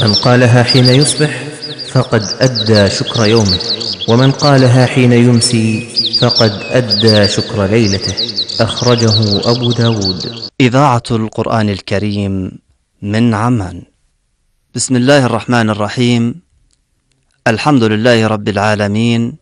من قالها حين يصبح فقد أدى شكر يومه، ومن قالها حين يمسي فقد أدى شكر ليلته. أخرجه أبو داود. إذاعة القرآن الكريم من عمان. بسم الله الرحمن الرحيم. الحمد لله رب العالمين،